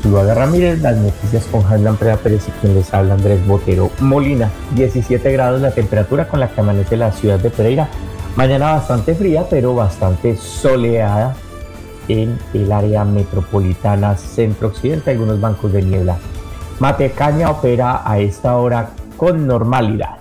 Zuluaga Ramírez, las noticias con Handan Preda Pérez y quien les habla Andrés Botero Molina. 17 grados la temperatura con la que amanece la ciudad de Pereira. Mañana bastante fría, pero bastante soleada en el área metropolitana centro-occidente, algunos bancos de niebla. Matecaña opera a esta hora con normalidad.